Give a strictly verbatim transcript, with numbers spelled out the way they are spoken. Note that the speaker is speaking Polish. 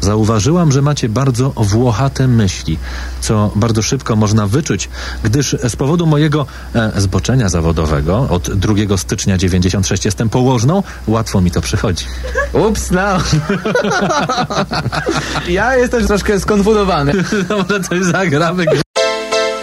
Zauważyłam, że macie bardzo włochate myśli, co bardzo szybko można wyczuć, gdyż z powodu mojego e, zboczenia zawodowego od drugiego stycznia dziewięćdziesiąt sześć jestem położną, łatwo mi to przychodzi. Ups, no. Ja jestem troszkę skonfudowany. Może coś zagramy.